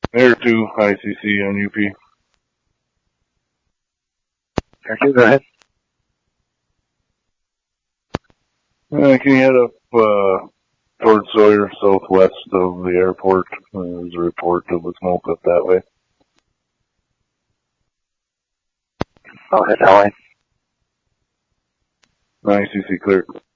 Air 2, ICC on UP. Air 2, go ahead. Can you head up towards Sawyer, southwest of the airport? There's a report of the smoke up that way. I'll head that way. ICC clear.